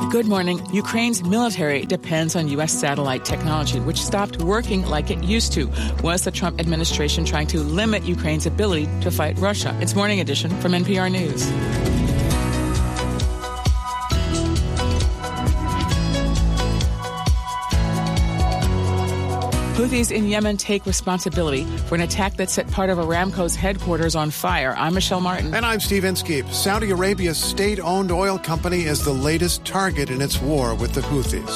Good morning. Ukraine's military depends on U.S. satellite technology, which stopped working like it used to. Was the Trump administration trying to limit Ukraine's ability to fight Russia? It's Morning Edition from NPR News. Houthis in Yemen take responsibility for an attack that set part of Aramco's headquarters on fire. I'm Michelle Martin. And I'm Steve Inskeep. Saudi Arabia's state-owned oil company is the latest target in its war with the Houthis.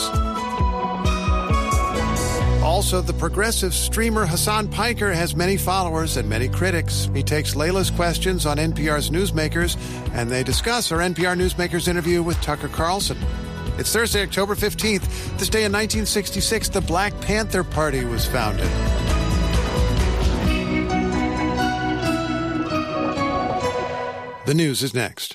Also, the progressive streamer Hassan Piker has many followers and many critics. He takes Layla's questions on NPR's Newsmakers, and they discuss our NPR Newsmakers interview with Tucker Carlson. It's Thursday, October 15th. This day in 1966, the Black Panther Party was founded. The news is next.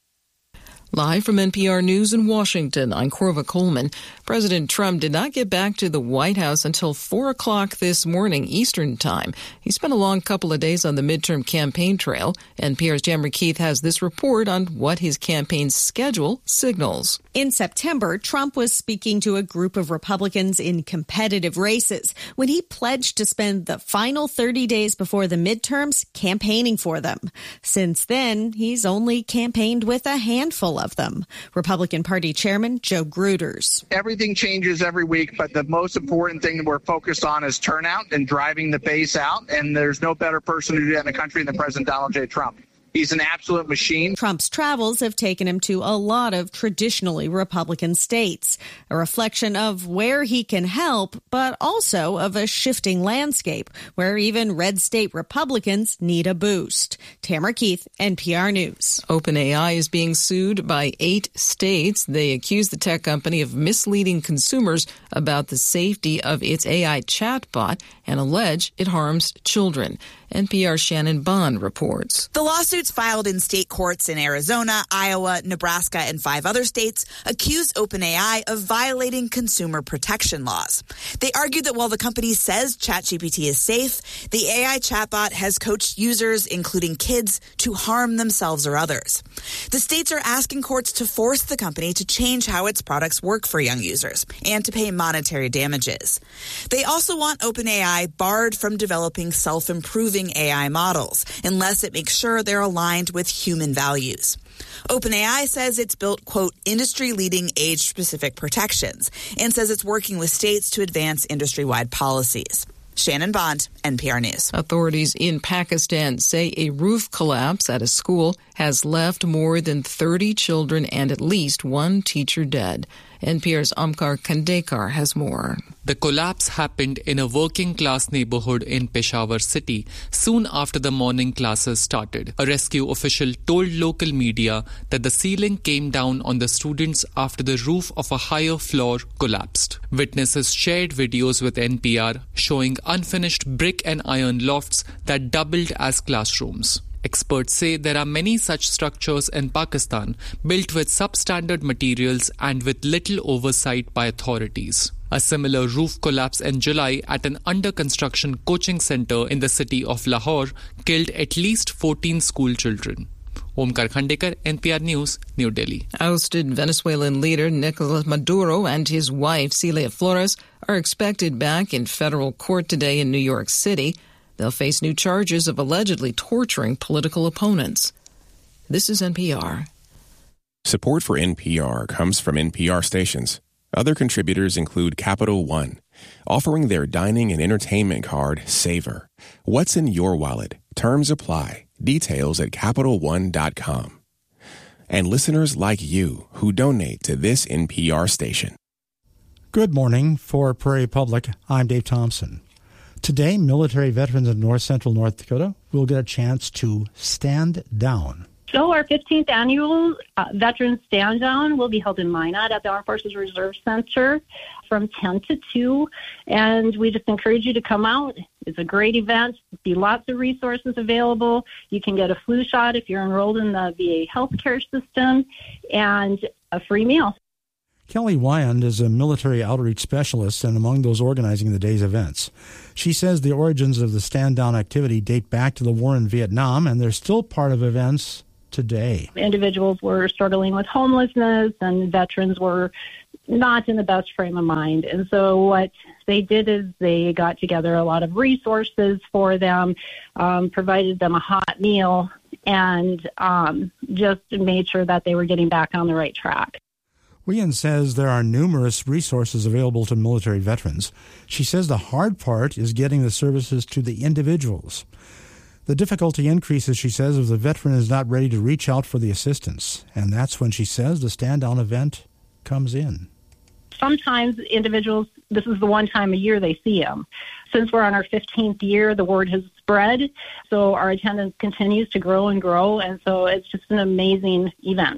Live from NPR News in Washington, I'm Corva Coleman. President Trump did not get back to the White House until 4 o'clock this morning Eastern Time. He spent a long couple of days on the midterm campaign trail. NPR's Jammer Keith has this report on what his campaign schedule signals. In September, Trump was speaking to a group of Republicans in competitive races when he pledged to spend the final 30 days before the midterms campaigning for them. Since then, he's only campaigned with a handful of them. Republican Party Chairman Joe Gruters. Everything changes every week, but the most important thing that we're focused on is turnout and driving the base out. And there's no better person to do that in the country than President Donald J. Trump. He's an absolute machine. Trump's travels have taken him to a lot of traditionally Republican states, a reflection of where he can help, but also of a shifting landscape where even red state Republicans need a boost. Tamara Keith, NPR News. OpenAI is being sued by 8 states. They accuse the tech company of misleading consumers about the safety of its AI chatbot and allege it harms children. NPR's Shannon Bond reports. The lawsuits filed in state courts in Arizona, Iowa, Nebraska, and 5 other states accuse OpenAI of violating consumer protection laws. They argued that while the company says ChatGPT is safe, the AI chatbot has coached users, including kids, to harm themselves or others. The states are asking courts to force the company to change how its products work for young users and to pay monetary damages. They also want OpenAI barred from developing self-improving AI models unless it makes sure they're aligned with human values. OpenAI says it's built, quote, industry-leading age-specific protections and says it's working with states to advance industry-wide policies. Shannon Bond, NPR News. Authorities in Pakistan say a roof collapse at a school has left more than 30 children and at least 1 teacher dead. NPR's Omkar Khandekar has more. The collapse happened in a working-class neighborhood in Peshawar city soon after the morning classes started. A rescue official told local media that the ceiling came down on the students after the roof of a higher floor collapsed. Witnesses shared videos with NPR showing unfinished brick and iron lofts that doubled as classrooms. Experts say there are many such structures in Pakistan built with substandard materials and with little oversight by authorities. A similar roof collapse in July at an under-construction coaching center in the city of Lahore killed at least 14 school children. Omkar Khandekar, NPR News, New Delhi. Ousted Venezuelan leader Nicolas Maduro and his wife Celia Flores are expected back in federal court today in New York City. They'll face new charges of allegedly torturing political opponents. This is NPR. Support for NPR comes from NPR stations. Other contributors include Capital One, offering their dining and entertainment card, Savor. What's in your wallet? Terms apply. Details at CapitalOne.com. And listeners like you who donate to this NPR station. Good morning. For Prairie Public, I'm Dave Thompson. Today, military veterans in north-central North Dakota will get a chance to stand down. So our 15th annual Veterans Stand Down will be held in Minot at the Armed Forces Reserve Center from 10 to 2. And we just encourage you to come out. It's a great event. There'll be lots of resources available. You can get a flu shot if you're enrolled in the VA healthcare system and a free meal. Kelly Wyand is a military outreach specialist and among those organizing the day's events. She says the origins of the stand-down activity date back to the war in Vietnam, and they're still part of events today. Individuals were struggling with homelessness, and veterans were not in the best frame of mind. And so what they did is they got together a lot of resources for them, provided them a hot meal, and just made sure that they were getting back on the right track. Whelan says there are numerous resources available to military veterans. She says the hard part is getting the services to the individuals. The difficulty increases, she says, if the veteran is not ready to reach out for the assistance. And that's when she says the stand-down event comes in. Sometimes individuals, this is the one time a year they see them. Since we're on our 15th year, the word has spread, so our attendance continues to grow and grow, and so it's just an amazing event.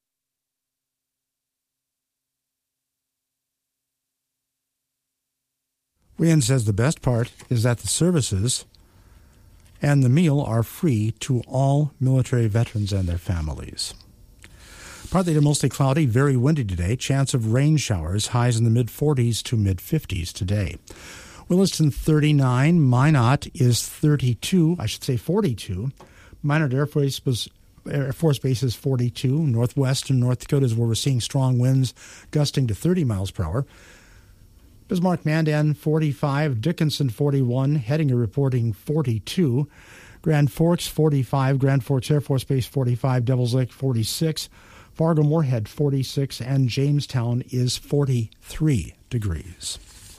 Whelan says the best part is that the services and the meal are free to all military veterans and their families. Partly to mostly cloudy, very windy today. Chance of rain showers, highs in the mid-40s to mid-50s today. Williston 39, Minot is 42, 42. Minot Air Force Base is 42. Northwest and North Dakota is where we're seeing strong winds gusting to 30 miles per hour. Bismarck Mandan 45, Dickinson 41, Hettinger reporting 42, Grand Forks 45, Grand Forks Air Force Base 45, Devils Lake 46, Fargo Moorhead 46, and Jamestown is 43 degrees.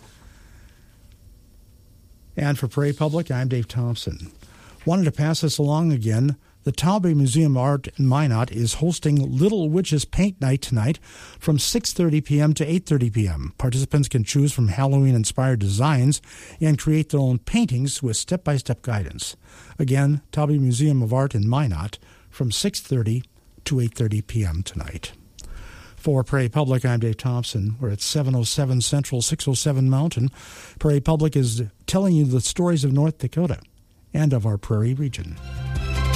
And for Prairie Public, I'm Dave Thompson. Wanted to pass this along again. The Taube Museum of Art in Minot is hosting Little Witches Paint Night tonight from 6:30 p.m. to 8:30 p.m. Participants can choose from Halloween-inspired designs and create their own paintings with step-by-step guidance. Again, Taube Museum of Art in Minot from 6:30 to 8:30 p.m. tonight. For Prairie Public, I'm Dave Thompson. We're at 707 Central, 607 Mountain. Prairie Public is telling you the stories of North Dakota and of our prairie region.